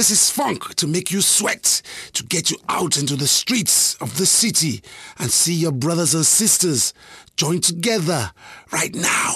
This is funk to make you sweat, to get you out into the streets of the city and see your brothers and sisters join together right now.